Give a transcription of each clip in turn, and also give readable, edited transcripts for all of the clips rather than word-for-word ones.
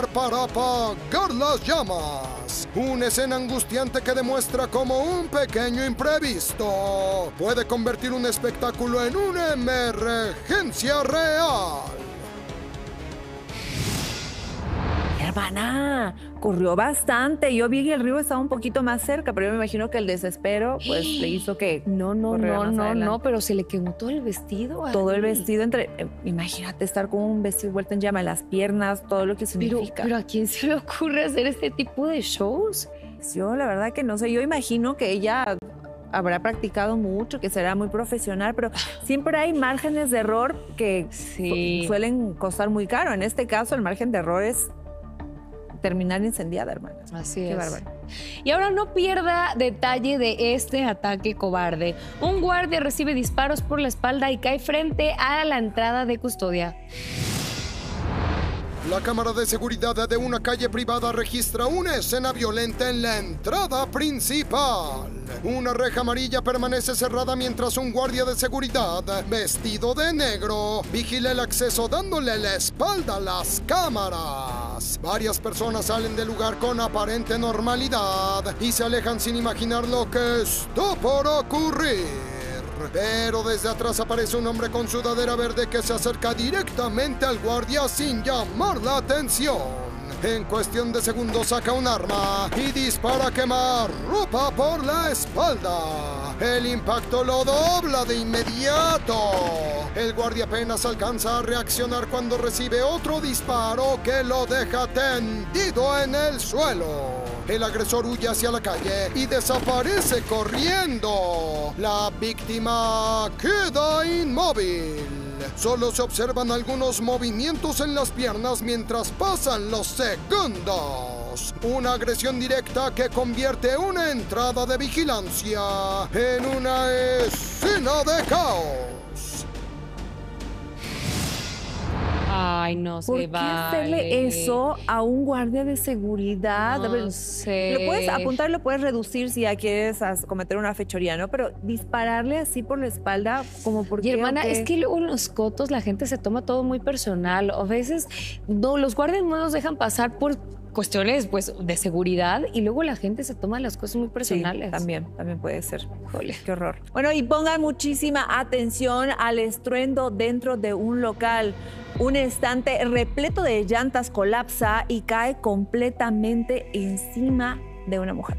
para apagar las llamas. Una escena angustiante que demuestra cómo un pequeño imprevisto puede convertir un espectáculo en una emergencia real. Hermana, corrió bastante. Yo vi que el río estaba un poquito más cerca, pero yo me imagino que el desespero pues le hizo que No, pero se le quemó todo el vestido. Todo el vestido imagínate estar con un vestido vuelto en llama, las piernas, todo lo que significa. Pero ¿a quién se le ocurre hacer este tipo de shows? Yo la verdad que no sé. Yo imagino que ella habrá practicado mucho, que será muy profesional, pero siempre hay márgenes de error que suelen costar muy caro. En este caso, el margen de error es terminar incendiada, hermana. Así Qué es. bárbaro. Y ahora no pierda detalle de este ataque cobarde. Un guardia recibe disparos por la espalda y cae frente a la entrada de custodia. La cámara de seguridad de una calle privada registra una escena violenta en la entrada principal. Una reja amarilla permanece cerrada mientras un guardia de seguridad, vestido de negro, vigila el acceso dándole la espalda a las cámaras. Varias personas salen del lugar con aparente normalidad y se alejan sin imaginar lo que está por ocurrir. Pero desde atrás aparece un hombre con sudadera verde que se acerca directamente al guardia sin llamar la atención. En cuestión de segundos saca un arma y dispara a quemarropa por la espalda. El impacto lo dobla de inmediato. El guardia apenas alcanza a reaccionar cuando recibe otro disparo que lo deja tendido en el suelo. El agresor huye hacia la calle y desaparece corriendo. La víctima queda inmóvil. Solo se observan algunos movimientos en las piernas mientras pasan los segundos. Una agresión directa que convierte una entrada de vigilancia en una escena de caos. Ay, no se ¿Por qué hacerle eso a un guardia de seguridad? No A ver, sé. Lo puedes apuntar, lo puedes reducir si ya quieres cometer una fechoría, ¿no? Pero dispararle así por la espalda, como porque... Y hermana, es que luego en los cotos la gente se toma todo muy personal. A veces no, los guardias no nos dejan pasar por cuestiones pues de seguridad y luego la gente se toma las cosas muy personales. Sí, también puede ser. Híjole, qué horror. Bueno, y pongan muchísima atención al estruendo dentro de un local. Un estante repleto de llantas colapsa y cae completamente encima de una mujer.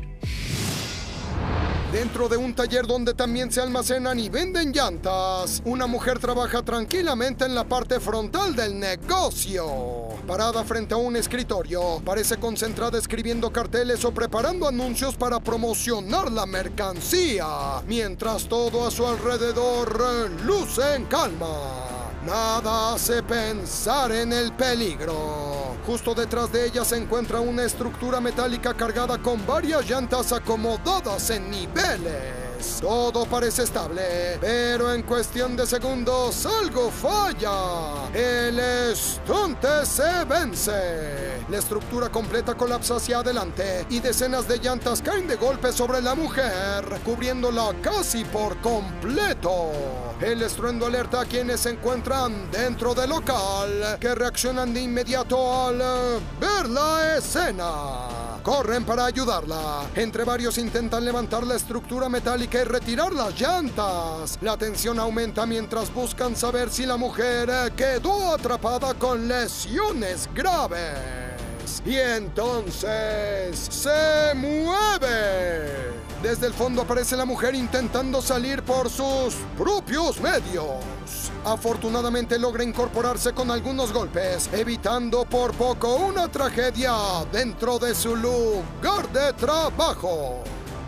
Dentro de un taller donde también se almacenan y venden llantas, una mujer trabaja tranquilamente en la parte frontal del negocio. Parada frente a un escritorio, parece concentrada escribiendo carteles o preparando anuncios para promocionar la mercancía, mientras todo a su alrededor luce en calma. Nada hace pensar en el peligro. Justo detrás de ella se encuentra una estructura metálica cargada con varias llantas acomodadas en niveles. Todo parece estable, pero en cuestión de segundos algo falla. El estante se vence. La estructura completa colapsa hacia adelante y decenas de llantas caen de golpe sobre la mujer, cubriéndola casi por completo. El estruendo alerta a quienes se encuentran dentro del local, que reaccionan de inmediato al ver la escena. Corren para ayudarla. Entre varios intentan levantar la estructura metálica y retirar las llantas. La tensión aumenta mientras buscan saber si la mujer quedó atrapada con lesiones graves. Y entonces se mueve. Desde el fondo aparece la mujer intentando salir por sus propios medios. Afortunadamente logra incorporarse con algunos golpes, evitando por poco una tragedia dentro de su lugar de trabajo.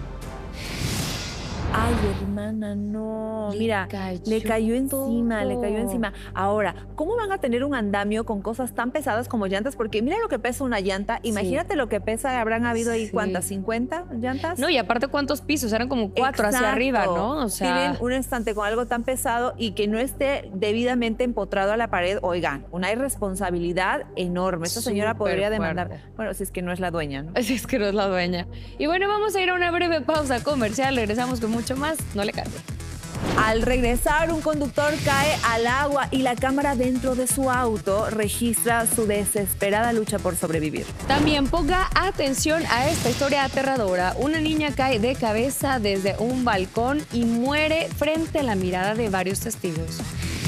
Ay, hermana, no. Mira, le cayó encima. Ahora, ¿cómo van a tener un andamio con cosas tan pesadas como llantas? Porque mira lo que pesa una llanta. Imagínate lo que pesa, habrán habido ahí, ¿cuántas? ¿50 llantas? No, y aparte, ¿cuántos pisos? Eran como 4 hacia arriba, ¿no? O sea, tienen un estante con algo tan pesado y que no esté debidamente empotrado a la pared. Oigan, una irresponsabilidad enorme. Esta señora podría demandar. Bueno, si es que no es la dueña, ¿no? Si es que no es la dueña. Y bueno, vamos a ir a una breve pausa comercial. Regresamos con mucho más. No le cambie. Al regresar, un conductor cae al agua y la cámara dentro de su auto registra su desesperada lucha por sobrevivir. También ponga atención a esta historia aterradora. Una niña cae de cabeza desde un balcón y muere frente a la mirada de varios testigos.